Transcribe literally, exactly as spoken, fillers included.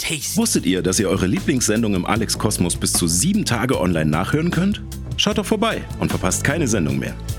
tasty. Wusstet ihr, dass ihr eure Lieblingssendung im Alex Kosmos bis zu sieben Tage online nachhören könnt? Schaut doch vorbei und verpasst keine Sendung mehr.